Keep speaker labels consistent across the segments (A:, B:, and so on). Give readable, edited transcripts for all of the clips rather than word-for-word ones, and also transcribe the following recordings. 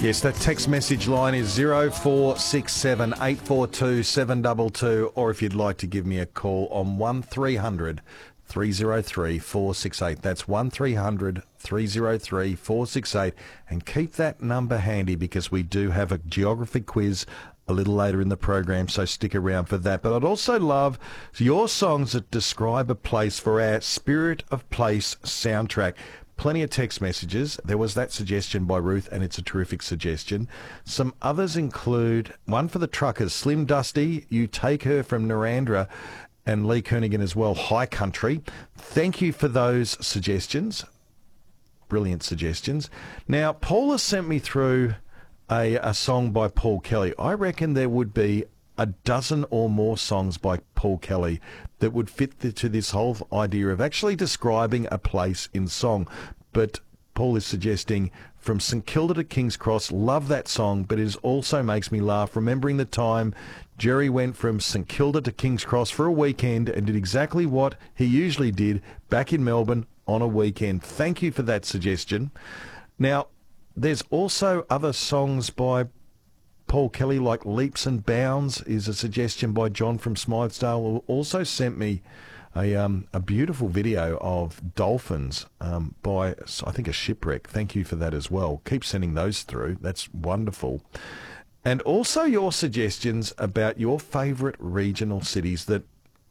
A: Yes, that text message line is 0467 842 722, or if you'd like to give me a call on 1300 303 468. That's 1300 303 468. And keep that number handy because we do have a geography quiz a little later in the program, so stick around for that. But I'd also love your songs that describe a place for our Spirit of Place soundtrack. Plenty of text messages. There was that suggestion by Ruth, and it's a terrific suggestion. Some others include one for the truckers, Slim Dusty, You Take Her from Narandra, and Lee Kernaghan as well, High Country. Thank you for those suggestions. Brilliant suggestions. Now, Paul has sent me through a song by Paul Kelly. I reckon there would be a dozen or more songs by Paul Kelly that would fit to this whole idea of actually describing a place in song. But Paul is suggesting From St Kilda to King's Cross. Love that song, but it also makes me laugh remembering the time Jerry went from St Kilda to King's Cross for a weekend and did exactly what he usually did back in Melbourne on a weekend. Thank you for that suggestion. Now, there's also other songs by Paul Kelly, like Leaps and Bounds is a suggestion by John from Smythesdale, who also sent me a beautiful video of dolphins by, I think, a shipwreck. Thank you for that as well. Keep sending those through. That's wonderful. And also your suggestions about your favourite regional cities that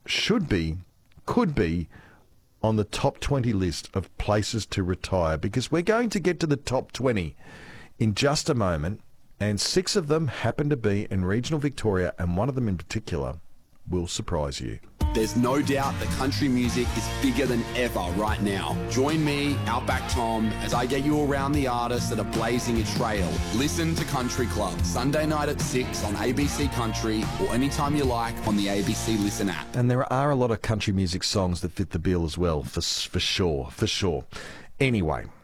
A: could be on the top 20 list of places to retire, because we're going to get to the top 20 in just a moment. And 6 of them happen to be in regional Victoria, and one of them in particular will surprise you.
B: There's no doubt that country music is bigger than ever right now. Join me, Outback Tom, as I get you around the artists that are blazing a trail. Listen to Country Club, Sunday night at 6 on ABC Country, or anytime you like on the ABC Listen app.
A: And there are a lot of country music songs that fit the bill as well, for sure. Anyway,